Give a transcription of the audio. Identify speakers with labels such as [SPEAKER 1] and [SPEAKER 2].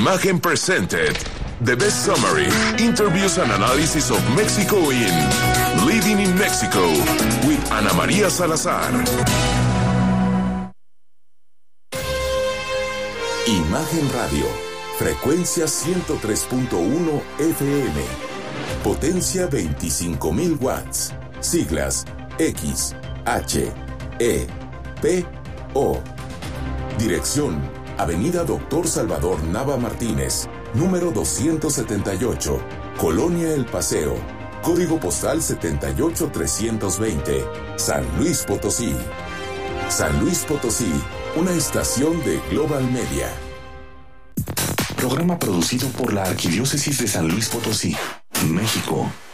[SPEAKER 1] Imagen presented the best summary, interviews and analysis of Mexico in Living in Mexico with Ana María Salazar. Imagen Radio, frecuencia 103.1 FM, potencia 25,000 watts, siglas X, H, E, P, O. Dirección: Avenida Doctor Salvador Nava Martínez, número 278, Colonia El Paseo, código postal 78320, San Luis Potosí. San Luis Potosí, una estación de Global Media. Programa producido por la Arquidiócesis de San Luis Potosí, México.